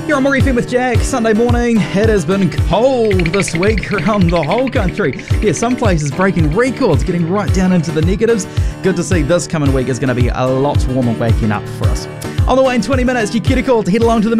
You're on More FM with Jack. Sunday morning. It has been cold this week around the whole country. Yeah, some places breaking records, getting right down into the negatives. Good to see this coming week is going to be a lot warmer waking up for us. On the way in 20 minutes, your Kia call to head along to the